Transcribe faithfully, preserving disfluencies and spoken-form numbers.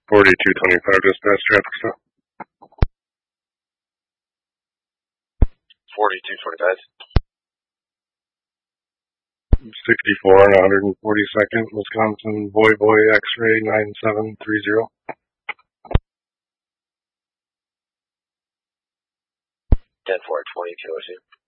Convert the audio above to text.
forty-two twenty-five, dispatch traffic stop. forty-two twenty-five. sixty-four and one forty-second, Wisconsin, Boy Boy X-ray nine seven three zero. ten four twenty-two oh two.